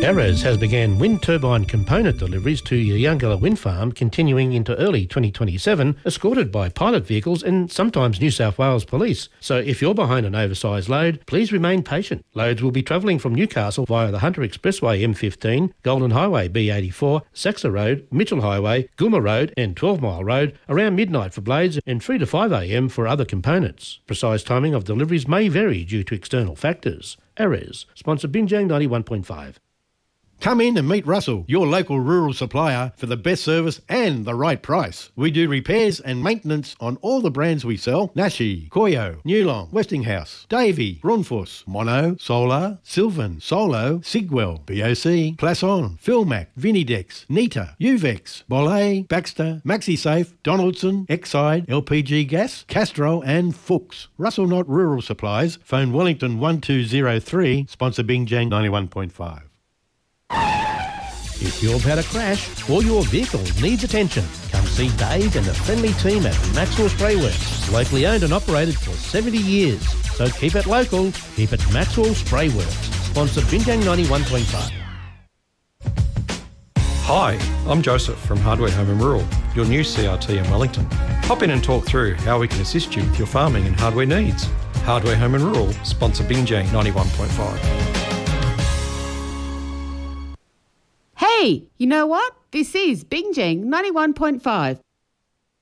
Arrows has began wind turbine component deliveries to Yungala Wind Farm continuing into early 2027, escorted by pilot vehicles and sometimes New South Wales Police. So if you're behind an oversized load, please remain patient. Loads will be travelling from Newcastle via the Hunter Expressway M15, Golden Highway B84, Saxa Road, Mitchell Highway, Gulma Road and 12 Mile Road around midnight for blades and 3 to 5 a.m. for other components. Precise timing of deliveries may vary due to external factors. Arrows, sponsor Binjang 91.5. Come in and meet Russell, your local rural supplier, for the best service and the right price. We do repairs and maintenance on all the brands we sell: Nashi, Koyo, Newlong, Westinghouse, Davey, Runfuss, Mono, Solar, Sylvan, Solo, Sigwell, BOC, Plasson, Philmac, Vinidex, Nita, Uvex, Bolle, Baxter, MaxiSafe, Donaldson, Exide, LPG Gas, Castrol and Fuchs. Russell Knott Rural Supplies. Phone Wellington 1203. Sponsor Binjang 91.5. If you've had a crash or your vehicle needs attention, come see Dave and the friendly team at Maxwell Spray Works. Locally owned and operated for 70 years. So keep it local, keep it Maxwell Spray Works. Sponsor Binjang 91.5. Hi, I'm Joseph from Hardware Home and Rural, your new CRT in Wellington. Hop in and talk through how we can assist you with your farming and hardware needs. Hardware Home and Rural, sponsor Binjang 91.5. Hey, you know what? This is Binjang 91.5.